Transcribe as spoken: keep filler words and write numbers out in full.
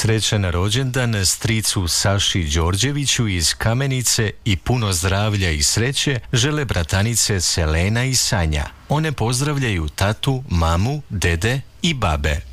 Srećan rođendan stricu Saši Đorđeviću iz Kamenice i puno zdravlja i sreće žele bratanice Selena i Sanja. One pozdravljaju tatu, mamu, dede i babe.